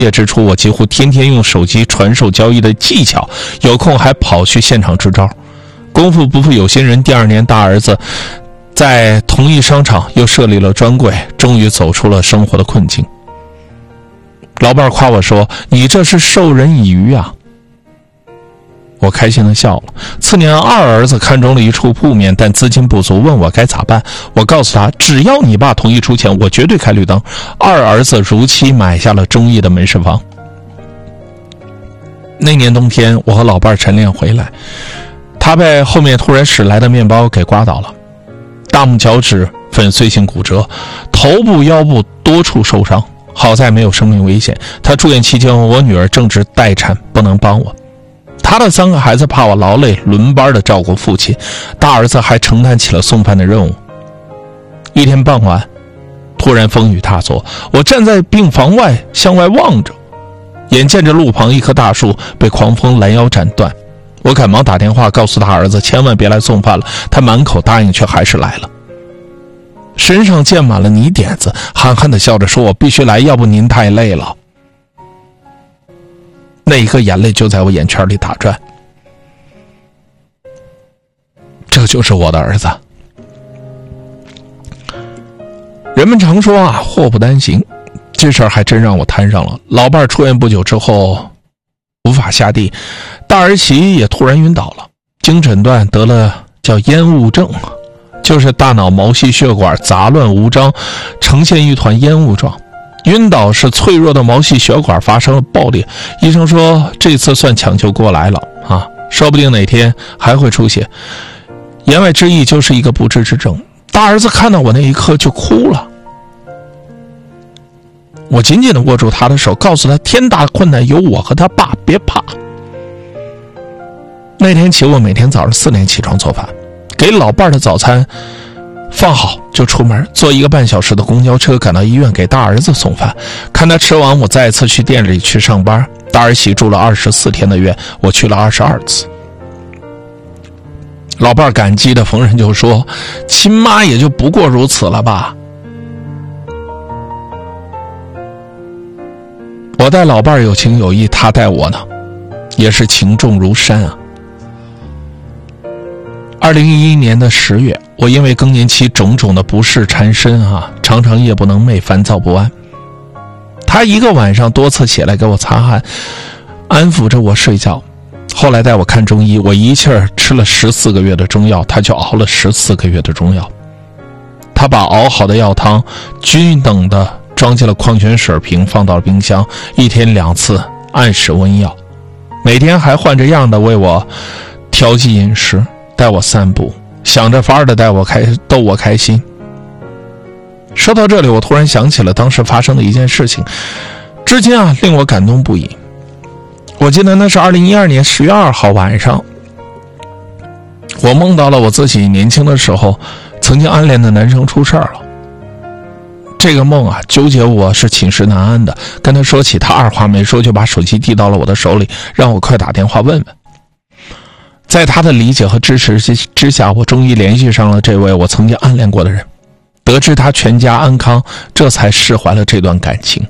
业之初，我几乎天天用手机传授交易的技巧，有空还跑去现场支招。功夫不负有心人，第2年大儿子在同一商场又设立了专柜，终于走出了生活的困境。老伴夸我说：“你这是授人以渔啊！”我开心地笑了。次年二儿子看中了一处铺面，但资金不足，问我该咋办。我告诉他，只要你爸同意出钱，我绝对开绿灯。二儿子如期买下了中意的门市房。那年冬天，我和老伴晨练回来，他被后面突然驶来的面包给刮倒了，大拇脚趾粉碎性骨折，头部腰部多处受伤，好在没有生命危险。他住院期间，我女儿正值待产，不能帮我。他的3个孩子怕我劳累，轮班的照顾父亲，大儿子还承担起了送饭的任务。一天傍晚，突然风雨大作，我站在病房外向外望着，眼见着路旁一棵大树被狂风拦腰斩断。我赶忙打电话告诉大儿子千万别来送饭了，他满口答应，却还是来了，身上溅满了泥点子，憨憨地笑着说：“我必须来，要不您太累了。”那一刻，眼泪就在我眼圈里打转。这就是我的儿子。人们常说啊，祸不单行，这事儿还真让我摊上了。老伴出院不久之后，无法下地，大儿媳也突然晕倒了，经诊断得了叫烟雾症，就是大脑毛细血管杂乱无章，呈现一团烟雾状。晕倒是脆弱的毛细血管发生了爆裂，医生说这次算抢救过来了啊，说不定哪天还会出血。言外之意就是一个不治之症。大儿子看到我那一刻就哭了，我紧紧地握住他的手，告诉他天大的困难有我和他爸，别怕。那天起，我每天早上4点起床做饭，给老伴的早餐放好就出门，坐1个半小时的公交车赶到医院给大儿子送饭。看他吃完，我再一次去店里去上班。大儿媳住了24天的院，我去了22次。老伴感激的逢人就说：“亲妈也就不过如此了吧。”我待老伴有情有义，他待我呢，也是情重如山啊。2011年的10月，我因为更年期种种的不适缠身啊，常常夜不能寐，烦躁不安。他一个晚上多次起来给我擦汗，安抚着我睡觉。后来带我看中医，我一气儿吃了14个月的中药，他就熬了14个月的中药。他把熬好的药汤均等的装进了矿泉水瓶，放到了冰箱，1天2次按时温药，每天还换着样的为我调剂饮食，带我散步，想着法儿的逗我开心。说到这里，我突然想起了当时发生的一件事情，至今啊令我感动不已。我记得那是2012年10月2号晚上，我梦到了我自己年轻的时候曾经暗恋的男生出事儿了。这个梦啊纠结我是寝食难安的，跟他说起，他二话没说就把手机递到了我的手里，让我快打电话问问。在他的理解和支持之下，我终于联系上了这位我曾经暗恋过的人，得知他全家安康，这才释怀了这段感情。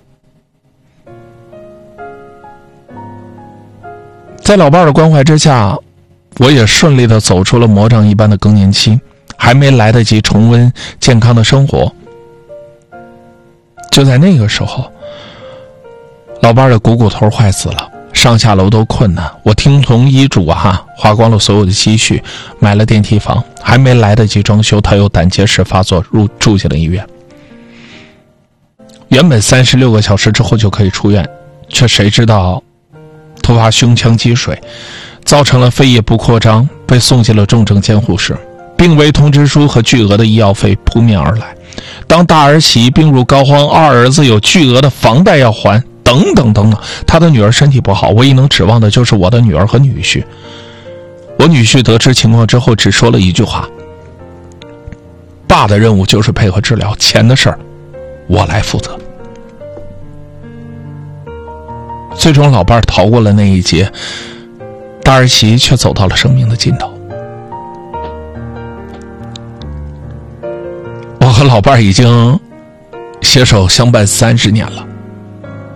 在老伴的关怀之下，我也顺利地走出了魔杖一般的更年期，还没来得及重温健康的生活。就在那个时候，老伴的股头坏死了，上下楼都困难，我听从医嘱花光了所有的积蓄，买了电梯房，还没来得及装修，他又胆结石发作，住进了医院。原本36个小时之后就可以出院，却谁知道突发胸腔积水，造成了肺叶部扩张，被送进了重症监护室，病危通知书和巨额的医药费扑面而来。当大儿媳病入膏肓，二儿子有巨额的房贷要还，等等等等，他的女儿身体不好，唯一能指望的就是我的女儿和女婿。我女婿得知情况之后只说了一句话：爸的任务就是配合治疗，钱的事儿我来负责。最终老伴逃过了那一劫，大儿媳却走到了生命的尽头。我和老伴已经携手相伴30年了，